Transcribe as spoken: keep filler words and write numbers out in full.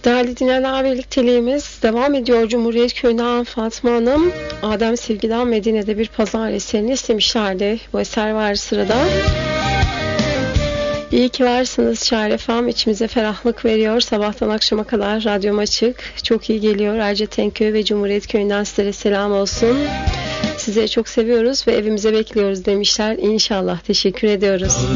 Değerli dinleyenler, birlikteliğimiz devam ediyor. Cumhuriyet Köyü'nden Fatma Hanım, Adem Sevgi'den Medine'de bir pazar eserini istemişlerdi. Bu eser var sırada. İyi ki varsınız Çare Efem, içimize ferahlık veriyor. Sabahtan akşama kadar radyom açık. Çok iyi geliyor. Ayrıca Tenköy ve Cumhuriyet Köyü'nden sizlere selam olsun. Sizleri çok seviyoruz ve evimize bekliyoruz demişler. İnşallah. Teşekkür ediyoruz.